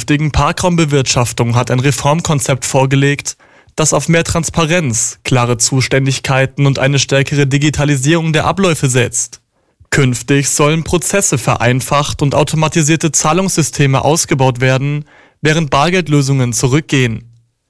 künftigen Parkraumbewirtschaftung hat ein Reformkonzept vorgelegt, das auf mehr Transparenz, klare Zuständigkeiten und eine stärkere Digitalisierung der Abläufe setzt. Künftig sollen Prozesse vereinfacht und automatisierte Zahlungssysteme ausgebaut werden, während Bargeldlösungen zurückgehen.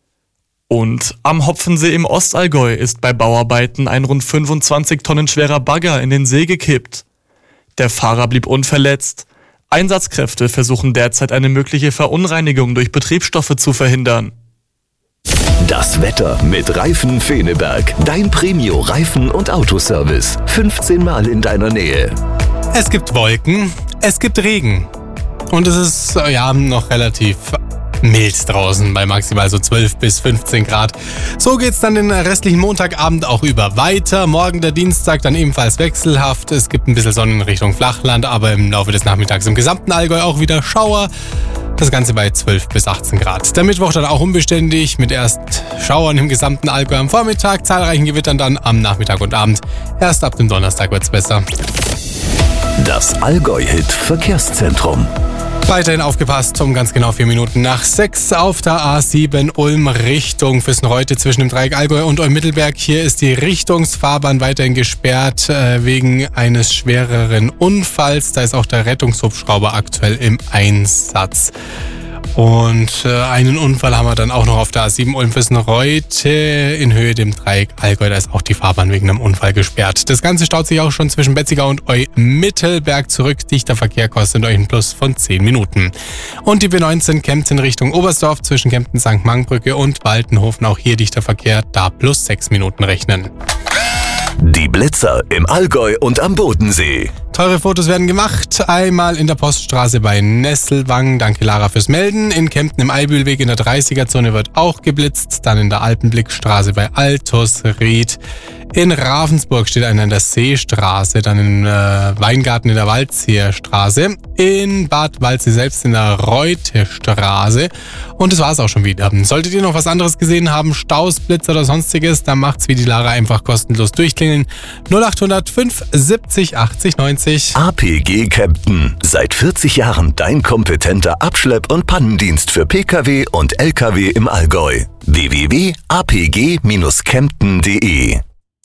Und am Hopfensee im Ostallgäu ist bei Bauarbeiten ein rund 25 Tonnen schwerer Bagger in den See gekippt. Der Fahrer blieb unverletzt. Einsatzkräfte versuchen derzeit eine mögliche Verunreinigung durch Betriebsstoffe zu verhindern. Das Wetter mit Reifen Feneberg. Dein Premio-Reifen- und Autoservice. 15 Mal in deiner Nähe. Es gibt Wolken, es gibt Regen. Und es ist noch relativ mild draußen bei maximal so 12 bis 15 Grad. So geht's dann den restlichen Montagabend auch über weiter. Morgen der Dienstag dann ebenfalls wechselhaft. Es gibt ein bisschen Sonne in Richtung Flachland, aber im Laufe des Nachmittags im gesamten Allgäu auch wieder Schauer. Das Ganze bei 12 bis 18 Grad. Der Mittwoch dann auch unbeständig mit erst Schauern im gesamten Allgäu am Vormittag, zahlreichen Gewittern dann am Nachmittag und Abend. Erst ab dem Donnerstag wird's besser. Das Allgäu-Hit Verkehrszentrum. Weiterhin aufgepasst, um ganz genau 4 Minuten nach 6 auf der A7 Ulm Richtung Füssen-Reute zwischen dem Dreieck Allgäu und Olm-Mittelberg. Hier ist die Richtungsfahrbahn weiterhin gesperrt wegen eines schwereren Unfalls. Da ist auch der Rettungshubschrauber aktuell im Einsatz. Und einen Unfall haben wir dann auch noch auf der A7 Ulm-Füssen-Reute in Höhe dem Dreieck Allgäu. Da ist auch die Fahrbahn wegen einem Unfall gesperrt. Das Ganze staut sich auch schon zwischen Betzigau und Olm-Mittelberg zurück. Dichter Verkehr kostet euch einen Plus von 10 Minuten. Und die B19 Kempten Richtung Oberstdorf zwischen Kempten St. Mangbrücke und Waltenhofen. Auch hier dichter Verkehr, da plus 6 Minuten rechnen. Die Blitzer im Allgäu und am Bodensee. Teure Fotos werden gemacht. Einmal in der Poststraße bei Nesselwang. Danke Lara fürs Melden. In Kempten im Eibühlweg in der 30er-Zone wird auch geblitzt. Dann in der Alpenblickstraße bei Altusried. In Ravensburg steht einer in der Seestraße. Dann im Weingarten in der Waldzieherstraße. In Bad Waldsee selbst in der Reutestraße. Und das war's auch schon wieder. Solltet ihr noch was anderes gesehen haben, Staus, Blitz oder sonstiges, dann macht's wie die Lara, einfach kostenlos durchklingeln. 0800 570 80 90. APG Kempten. Seit 40 Jahren dein kompetenter Abschlepp- und Pannendienst für Pkw und Lkw im Allgäu. www.apg-kempten.de.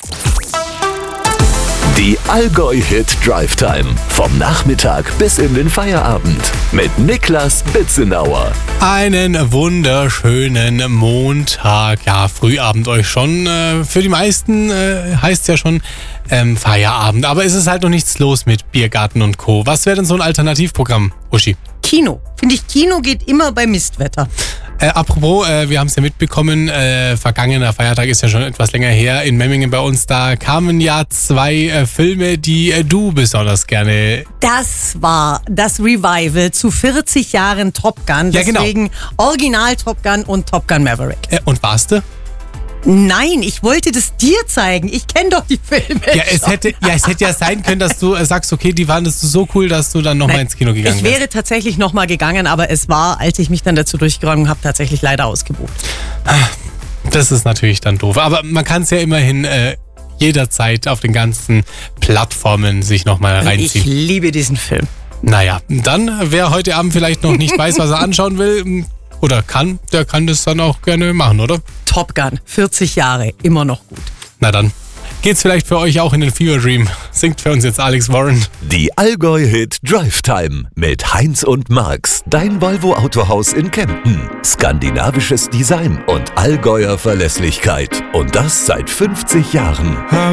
Die Allgäu-Hit Drive Time. Vom Nachmittag bis in den Feierabend. Mit Niklas Bitzenauer. Einen wunderschönen Montag. Ja, Frühabend euch schon. Für die meisten heißt es ja schon Feierabend. Aber es ist halt noch nichts los mit Biergarten und Co. Was wäre denn so ein Alternativprogramm, Uschi? Kino. Finde ich, Kino geht immer bei Mistwetter. Apropos, wir haben es ja mitbekommen, vergangener Feiertag ist ja schon etwas länger her. In Memmingen bei uns, da kamen ja 2 Filme, die du besonders gerne... Das war das Revival zu 40 Jahren Top Gun. Ja, genau. Deswegen Original Top Gun und Top Gun Maverick. Und warst du? Nein, ich wollte das dir zeigen. Ich kenne doch die Filme. Es hätte ja sein können, dass du sagst, okay, die waren das so cool, dass du dann nochmal ins Kino gegangen bist. Ich wäre tatsächlich nochmal gegangen, aber es war, als ich mich dann dazu durchgerungen habe, tatsächlich leider ausgebucht. Das ist natürlich dann doof. Aber man kann es ja immerhin jederzeit auf den ganzen Plattformen sich nochmal reinziehen. Ich liebe diesen Film. Naja, dann, wer heute Abend vielleicht noch nicht weiß, was er anschauen will oder kann, der kann das dann auch gerne machen, oder? Top Gun, 40 Jahre, immer noch gut. Na dann, geht's vielleicht für euch auch in den Fever Dream. Singt für uns jetzt Alex Warren. Die Allgäu-Hit Drive Time mit Heinz und Marx. Dein Volvo Autohaus in Kempten. Skandinavisches Design und Allgäuer Verlässlichkeit. Und das seit 50 Jahren.